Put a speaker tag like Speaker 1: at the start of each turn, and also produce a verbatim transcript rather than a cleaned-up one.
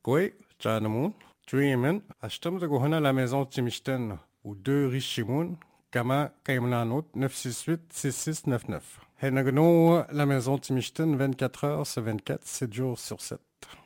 Speaker 1: Oui, Chanamoun, Dreamin, Ashtam de Gohana la maison Timishten, ou deux Richimoun, Kama Kaimlanot neuf six huit six six neuf neuf. Henagno, la maison Timishten, vingt-quatre heures sur vingt-quatre, sept jours sur sept.